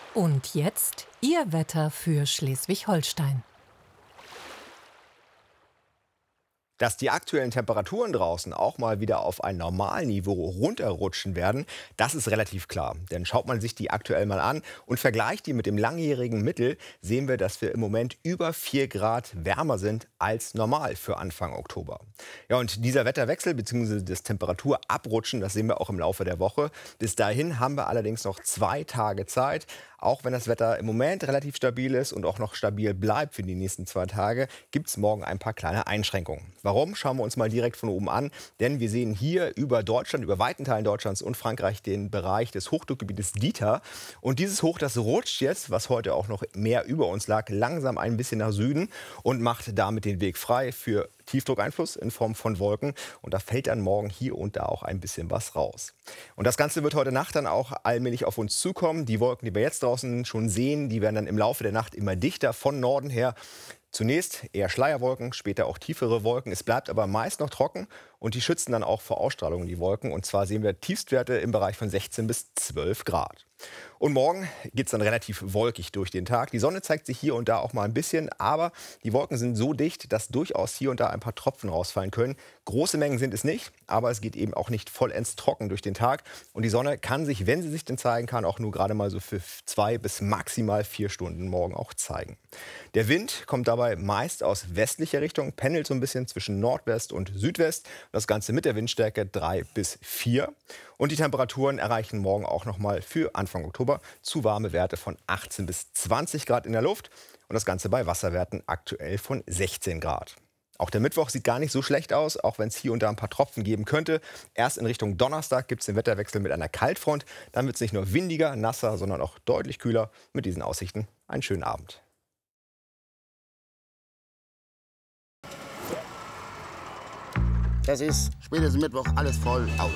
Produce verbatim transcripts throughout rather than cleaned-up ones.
Und jetzt Ihr Wetter für Schleswig-Holstein. Dass die aktuellen Temperaturen draußen auch mal wieder auf ein Normalniveau runterrutschen werden, das ist relativ klar. Denn schaut man sich die aktuell mal an und vergleicht die mit dem langjährigen Mittel, sehen wir, dass wir im Moment über vier Grad wärmer sind als normal für Anfang Oktober. Ja, und dieser Wetterwechsel bzw. das Temperaturabrutschen, das sehen wir auch im Laufe der Woche. Bis dahin haben wir allerdings noch zwei Tage Zeit. Auch wenn das Wetter im Moment relativ stabil ist und auch noch stabil bleibt für die nächsten zwei Tage, gibt es morgen ein paar kleine Einschränkungen. Warum? Schauen wir uns mal direkt von oben an. Denn wir sehen hier über Deutschland, über weiten Teilen Deutschlands und Frankreich den Bereich des Hochdruckgebietes Dieter. Und dieses Hoch, das rutscht jetzt, was heute auch noch mehr über uns lag, langsam ein bisschen nach Süden und macht damit den Weg frei für Tiefdruckeinfluss in Form von Wolken. Und da fällt dann morgen hier und da auch ein bisschen was raus. Und das Ganze wird heute Nacht dann auch allmählich auf uns zukommen. Die Wolken, die wir jetzt draußen schon sehen, die werden dann im Laufe der Nacht immer dichter von Norden her. Zunächst eher Schleierwolken, später auch tiefere Wolken. Es bleibt aber meist noch trocken und die schützen dann auch vor Ausstrahlung die Wolken. Und zwar sehen wir Tiefstwerte im Bereich von sechzehn bis zwölf Grad. Und morgen geht es dann relativ wolkig durch den Tag. Die Sonne zeigt sich hier und da auch mal ein bisschen, aber die Wolken sind so dicht, dass durchaus hier und da ein paar Tropfen rausfallen können. Große Mengen sind es nicht, aber es geht eben auch nicht vollends trocken durch den Tag. Und die Sonne kann sich, wenn sie sich denn zeigen kann, auch nur gerade mal so für zwei bis maximal vier Stunden morgen auch zeigen. Der Wind kommt dabei meist aus westlicher Richtung, pendelt so ein bisschen zwischen Nordwest und Südwest. Das Ganze mit der Windstärke drei bis vier. Und die Temperaturen erreichen morgen auch noch mal für Anfang Oktober zu warme Werte von achtzehn bis zwanzig Grad in der Luft. Und das Ganze bei Wasserwerten aktuell von sechzehn Grad. Auch der Mittwoch sieht gar nicht so schlecht aus, auch wenn es hier und da ein paar Tropfen geben könnte. Erst in Richtung Donnerstag gibt es den Wetterwechsel mit einer Kaltfront. Dann wird es nicht nur windiger, nasser, sondern auch deutlich kühler. Mit diesen Aussichten einen schönen Abend. Das ist spätestens Mittwoch alles voll Autos.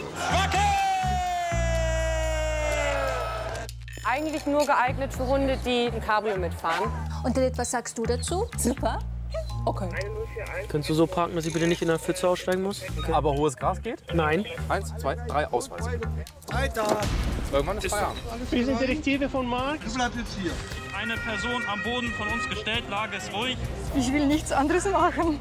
Eigentlich nur geeignet für Hunde, die ein Cabrio mitfahren. Und Lilith, was sagst du dazu? Super. Okay. Kannst du so parken, dass ich bitte nicht in der Pfütze aussteigen muss? Okay. Aber hohes Gras geht? Nein. Eins, zwei, drei, Ausweis. Weiter! Irgendwann ist Feierabend. Wir sind Detektive von Marc. Du bleibst jetzt hier. Eine Person am Boden von uns gestellt, Lage ist ruhig. Ich will nichts anderes machen.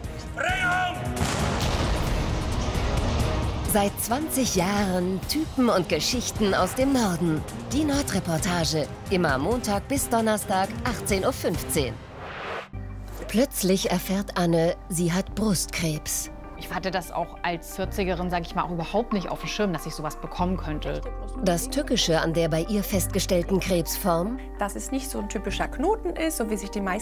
Seit zwanzig Jahren Typen und Geschichten aus dem Norden. Die Nordreportage. Immer Montag bis Donnerstag, achtzehn Uhr fünfzehn. Plötzlich erfährt Anne, sie hat Brustkrebs. Ich hatte das auch als vierzigerin, sage ich mal, auch überhaupt nicht auf dem Schirm, dass ich sowas bekommen könnte. Das Tückische an der bei ihr festgestellten Krebsform? Dass es nicht so ein typischer Knoten ist, so wie sich die meisten